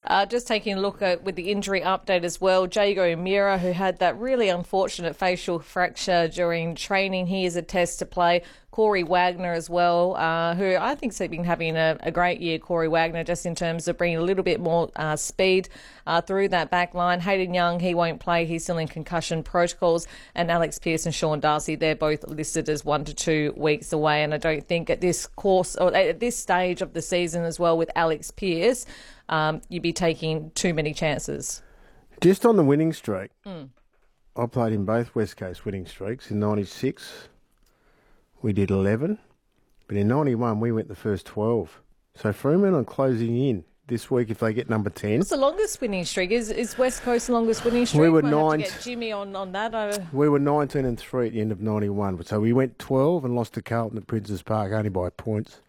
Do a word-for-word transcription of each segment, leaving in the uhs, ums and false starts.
Uh, just taking a look at with the injury update as well, Jago Mira, who had that really unfortunate facial fracture during training, he is a test to play. Corey Wagner as well, uh, who I think has been having a, a great year, Corey Wagner, just in terms of bringing a little bit more uh, speed uh, through that back line. Hayden Young, he won't play. He's still in concussion protocols. And Alex Pearce and Sean Darcy, they're both listed as one to two weeks away. And I don't think at this course, or at this stage of the season as well with Alex Pearce, um, you'd be taking too many chances. Just on the winning streak, Mm. I played in both West Coast winning streaks. In ninety-six, we did eleven, but in ninety-one, we went the first twelve. So Fremantle closing in this week if they get number ten. What's the longest winning streak? Is is West Coast longest winning streak? We were Might nine. Have to get Jimmy on, on that. I... We were nineteen and three at the end of ninety-one. So we went twelve and lost to Carlton at Princes Park only by points.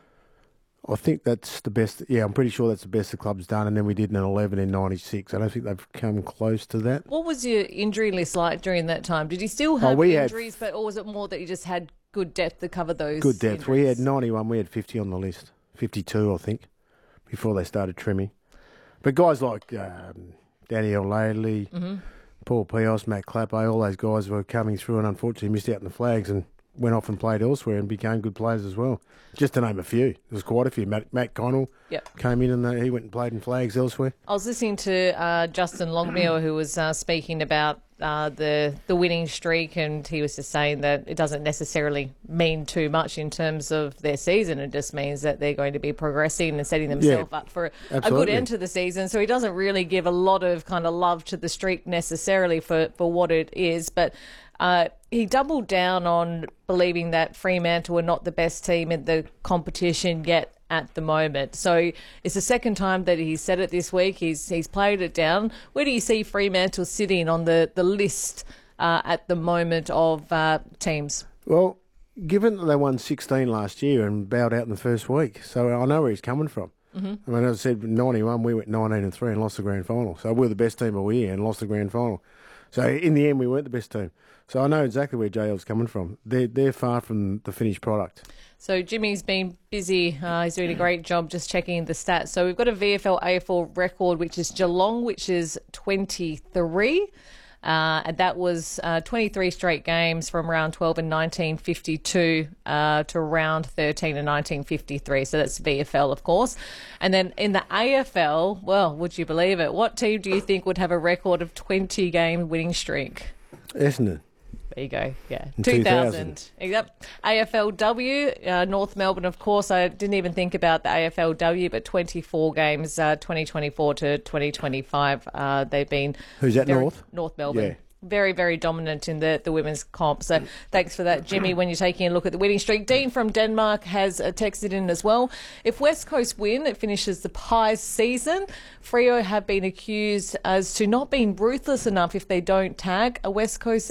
I think that's the best. Yeah, I'm pretty sure that's the best the club's done. And then we did an eleven in ninety-six. I don't think they've come close to that. What was your injury list like during that time? Did you still have Oh, we had- injuries, but or was it more that you just had good depth to cover those? Good depth. Injuries? We had ninety-one. We had fifty on the list. fifty-two, I think, before they started trimming. But guys like um, Danny O'Leary, mm-hmm. Paul Pios, Matt Clapper, all those guys were coming through and unfortunately missed out on the flags and went off and played elsewhere and became good players as well. Just to name a few. There was quite a few. Matt, Matt Connell Yep. came in and he went and played in flags elsewhere. I was listening to uh, Justin Longmuir, who was uh, speaking about uh, the the winning streak, and he was just saying that it doesn't necessarily mean too much in terms of their season. It just means that they're going to be progressing and setting themselves Yeah, up for absolutely. a good end to the season. So he doesn't really give a lot of kind of love to the streak necessarily for, for what it is, but Uh, he doubled down on believing that Fremantle were not the best team in the competition yet at the moment. So it's the second time that he's said it this week. He's he's played it down. Where do you see Fremantle sitting on the, the list uh, at the moment of uh, teams? Well, given that they won sixteen last year and bowed out in the first week, so I know where he's coming from. Mm-hmm. I mean, as I said, ninety-one, we went nineteen and three and lost the grand final. So we're the best team all year and lost the grand final. So in the end, we weren't the best team. So I know exactly where J L's coming from. They're, they're far from the finished product. So Jimmy's been busy. Uh, he's doing a great job just checking the stats. So we've got a V F L A F L record, which is Geelong, which is twenty-three. Uh, and that was uh, twenty-three straight games from round twelve in nineteen fifty-two uh, to round thirteen in nineteen fifty-three. So that's V F L, of course. And then in the A F L, well, would you believe it? What team do you think would have a record of twenty-game winning streak? Essendon. There you go, yeah. In two thousand. Yep. A F L W, uh, North Melbourne, of course. I didn't even think about the A F L W, but twenty-four games, uh, twenty twenty-four to twenty twenty-five. Uh, they've been... Who's that, very, North? North Melbourne. Yeah. Very, very dominant in the, the women's comp. So thanks for that, Jimmy, when you're taking a look at the winning streak. Dean from Denmark has uh, texted in as well. If West Coast win, it finishes the Pies season. Freo have been accused as to not being ruthless enough if they don't tag a West Coast